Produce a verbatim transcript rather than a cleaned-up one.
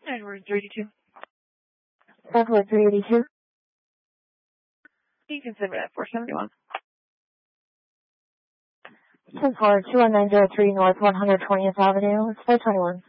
Edward three eighty-two. Edward three eighty-two. You can send me that four seventy-one. ten four two one nine zero three North one hundred twentieth Avenue. It's four twenty-one.